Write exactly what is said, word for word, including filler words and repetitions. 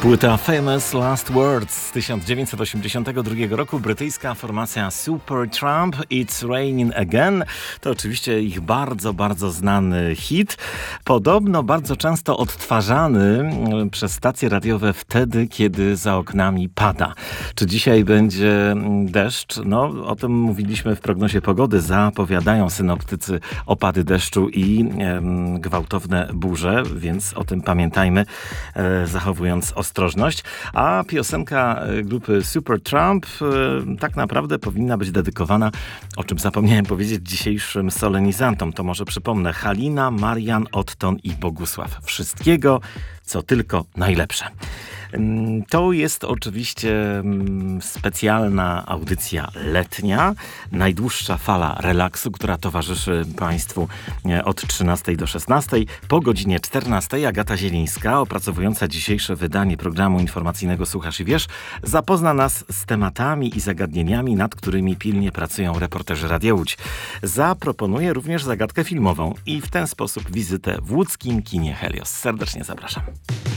Płyta Famous Last Words z tysiąc dziewięćset osiemdziesiątego drugiego roku, brytyjska formacja Supertramp, It's Raining Again. To oczywiście ich bardzo, bardzo znany hit. Podobno bardzo często odtwarzany przez stacje radiowe wtedy, kiedy za oknami pada. Czy dzisiaj będzie deszcz? No, o tym mówiliśmy w prognozie pogody. Zapowiadają synoptycy opady deszczu i e, gwałtowne burze, więc o tym pamiętajmy, e, zachowując ostrożność. Ostrożność, a piosenka grupy Supertramp e, tak naprawdę powinna być dedykowana, o czym zapomniałem powiedzieć, dzisiejszym solenizantom. To może przypomnę: Halina, Marian, Otton i Bogusław. Wszystkiego, co tylko najlepsze. To jest oczywiście specjalna audycja letnia, najdłuższa fala relaksu, która towarzyszy Państwu od trzynastej do szesnastej. Po godzinie czternastej Agata Zielińska, opracowująca dzisiejsze wydanie programu informacyjnego Słuchasz i Wiesz, zapozna nas z tematami i zagadnieniami, nad którymi pilnie pracują reporterzy Radia Łódź. Zaproponuje również zagadkę filmową i w ten sposób wizytę w łódzkim kinie Helios. Serdecznie zapraszam.